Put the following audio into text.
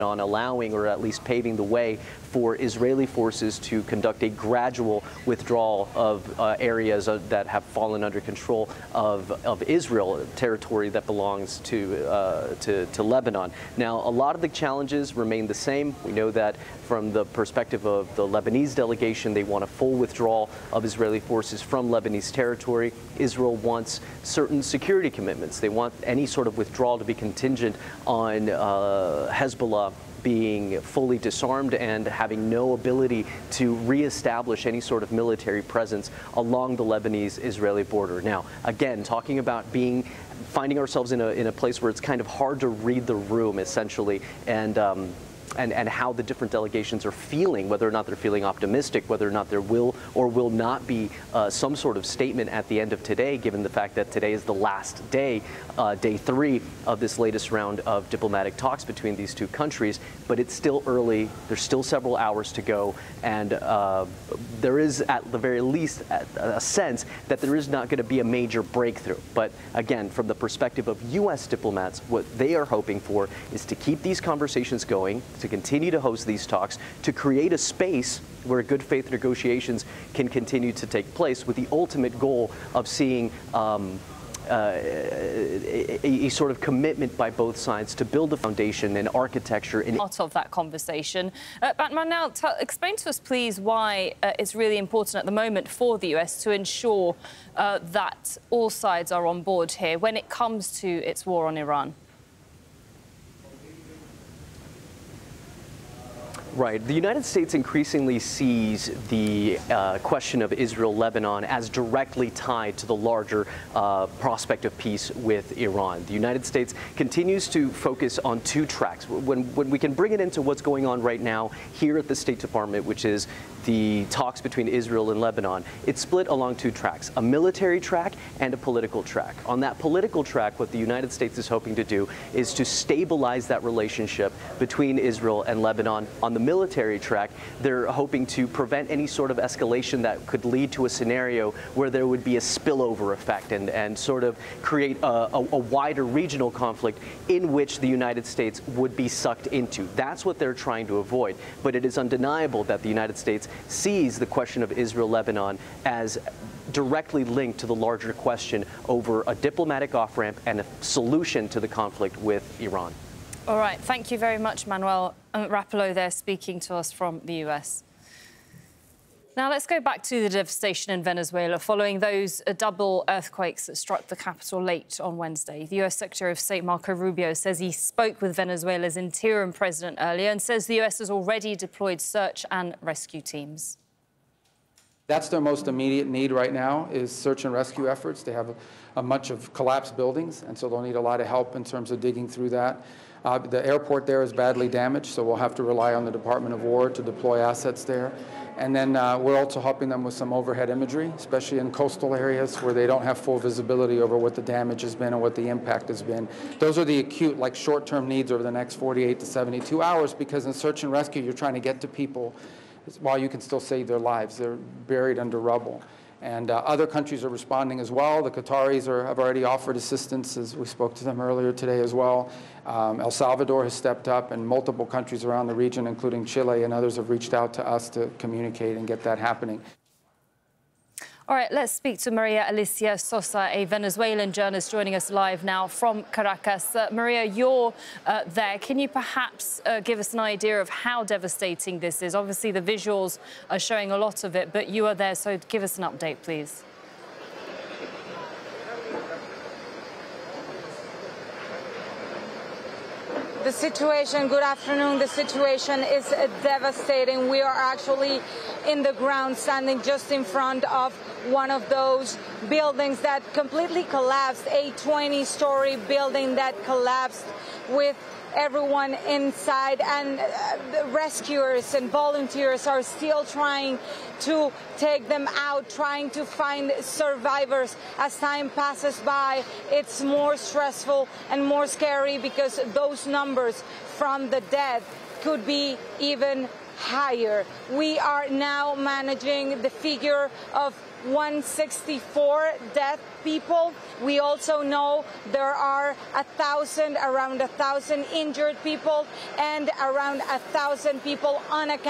on allowing or at least paving the way for Israeli forces to conduct a gradual withdrawal of areas that have fallen under control of Israel, territory that belongs to Lebanon. Now, a lot of the challenges remain the same. We know that from the perspective of the Lebanese delegation, they want a full withdrawal of Israeli forces from Lebanese territory. Israel wants certain security commitments. They want any sort of withdrawal to be contingent on Hezbollah being fully disarmed and having no ability to reestablish any sort of military presence along the Lebanese-Israeli border. Now, again, talking about finding ourselves in a place where it's kind of hard to read the room, essentially, and how the different delegations are feeling, whether or not they're feeling optimistic, whether or not there will or will not be some sort of statement at the end of today, given the fact that today is the last day, day 3 of this latest round of diplomatic talks between these two countries. But it's still early. There's still several hours to go. And there is, at the very least, a sense that there is not going to be a major breakthrough. But again, from the perspective of U.S. diplomats, what they are hoping for is to keep these conversations going, to continue to host these talks, to create a space where good faith negotiations can continue to take place, with the ultimate goal of seeing a sort of commitment by both sides to build a foundation and architecture. Part of that conversation. Manal, explain to us, please, why it's really important at the moment for the US to ensure that all sides are on board here when it comes to its war on Iran. Right. The United States increasingly sees the question of Israel-Lebanon as directly tied to the larger prospect of peace with Iran. The United States continues to focus on 2 tracks. When we can bring it into what's going on right now here at the State Department, which is the talks between Israel and Lebanon, it's split along 2 tracks, a military track and a political track. On that political track, what the United States is hoping to do is to stabilize that relationship between Israel and Lebanon. On the military track, they're hoping to prevent any sort of escalation that could lead to a scenario where there would be a spillover effect and sort of create a wider regional conflict in which the United States would be sucked into. That's what they're trying to avoid. But it is undeniable that the United States sees the question of Israel-Lebanon as directly linked to the larger question over a diplomatic off-ramp and a solution to the conflict with Iran. All right. Thank you very much, Manuel Rapallo, there speaking to us from the US. Now, let's go back to the devastation in Venezuela following those double earthquakes that struck the capital late on Wednesday. The US Secretary of State Marco Rubio says he spoke with Venezuela's interim president earlier and says the US has already deployed search and rescue teams. That's their most immediate need right now, is search and rescue efforts. They have a much of collapsed buildings, and so they'll need a lot of help in terms of digging through that. The airport there is badly damaged, so we'll have to rely on the Department of War to deploy assets there. And then we're also helping them with some overhead imagery, especially in coastal areas where they don't have full visibility over what the damage has been and what the impact has been. Those are the acute, like short-term needs over the next 48 to 72 hours, because in search and rescue, you're trying to get to people while you can still save their lives. They're buried under rubble. And other countries are responding as well. The Qataris have already offered assistance, as we spoke to them earlier today as well. El Salvador has stepped up, and multiple countries around the region, including Chile and others, have reached out to us to communicate and get that happening. All right, let's speak to Maria Alicia Sosa, a Venezuelan journalist joining us live now from Caracas. Maria, you're there. Can you perhaps give us an idea of how devastating this is? Obviously, the visuals are showing a lot of it, but you are there, so give us an update, please. The situation, good afternoon, the situation is devastating. We are actually in the ground, standing just in front of one of those buildings that completely collapsed, a 20-story building that collapsed with everyone inside, and the rescuers and volunteers are still trying to take them out, trying to find survivors. As time passes by, it's more stressful and more scary because those numbers from the dead could be even higher. We are now managing the figure of 164 deaths people. We also know there are around 1,000 injured people and around 1,000 people unaccounted